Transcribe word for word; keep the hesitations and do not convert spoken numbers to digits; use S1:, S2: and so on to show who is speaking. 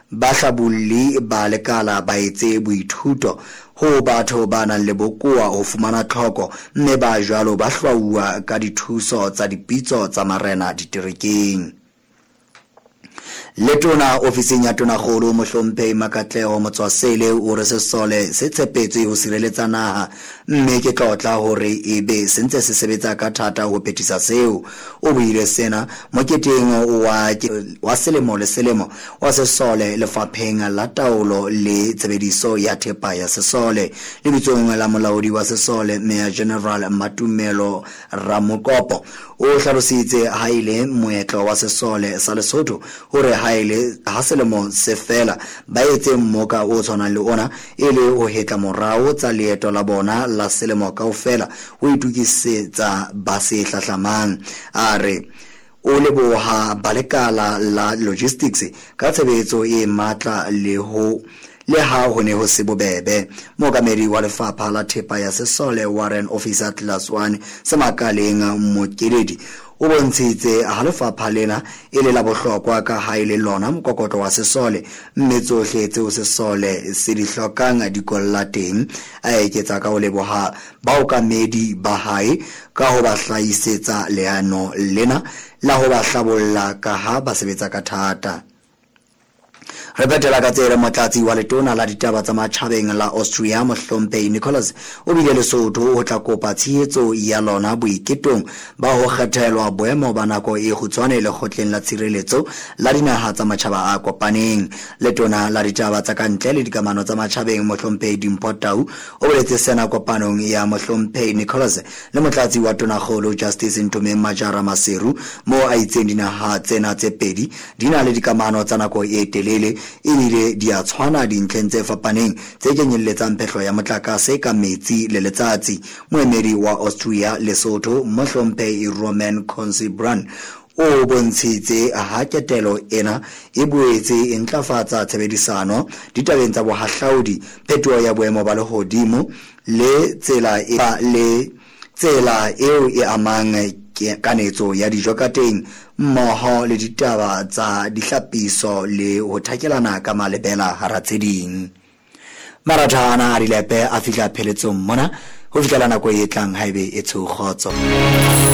S1: ba hlabolli ba lekala ba etse boithuto ho batho ba nang le bokoa ho fumana tlhoko mme ba jwalo ba hlwauwa ka dithuso tsa dipitso tsa marena diterekeng. Letona ofising ya Tonakgolo Mohlomphehi Makatleho Motswasele o re sesole se tshepetswe ho sireletsa naha mme ke tlotla hore ebe se ntse se sebetsa ka thata ho phethisa seo. O buile sena moketeng wa wa selemo le selemo wa sesole lefapheng la taolo le tshebediso ya thepa ya sesole lebitsong la molaodi wa sesole Mayor General Matumelo Ramokopo o hlalositse ha ile moetlo wa sesole sa Lesotho hore ha ile ha selemo se fela ba etse mmoka o tshwanang le ona ile ho hetla morao tsa leeto la bona la selemo kaofela ho itukisetsa ba se hlahlamang. Are o leboha balekala la logistics ka tshebetso e matla le ho le ha ho ne ho se bobebe. Mookamedi wa lefapha la thepa ya sesole Warren Officer Class one Semakaleng Mokeledi o bontshitse ha lefapha lena e le la bohlokwa ka ha ile lona mokokoto wa sesole mme tsohle tseo sesole se di hlokang di kolla teng. A eketsa ka ho leboha baokamedi ba hae ka ho ba hlahisetsa leano lena la ho ba hlabolla ka ha ba sebetsa ka thata. Re betela ka tsere motlatsi wa letona la ditaba tsa matjhabeng la Austria Mohlomphehi Nicholas o bile Lesotho ho tla kopa tshehetso ya lona boiketong ba ho kgethelwa boemo ba nako e kgutshwane lekgotleng la tshireletso la dinaha tsa matjhaba a kopaneng. Letona la ditaba tsa kantle le dikamano tsa matjhabeng Mohlomphehi Dimpho Tau o boletse sena kopanong ya Mohlomphehi Nicholas le motlatsi wa Tonakgolo Justice Ntumi Majara Maseru mo a itseng dinaha tsena tse pedi di na le dikamano tsa nako e telele ebile di a tshwana dintleng tse fapaneng tse kenyelletsang phehlo ya motlakase ka metsi le letsatsi. Moemedi wa Austria Lesotho Mohlomphehi Roman Consibrand o bontshitse ha ketelo ena e boetse e ntlafatsa tshebedisano ditabeng tsa bohahlaudi, phetoho ya boemo ba lehodimo le tsela e le tsela eo e amang kanetso ya dijo ka teng mmoho le ditaba tsa dihlapiso le ho thakelana ka malebela hara tse ding. Marathana a dilepe a fihla pheletsong mona ho fihlela nako e tlang haebe e tshokgotso.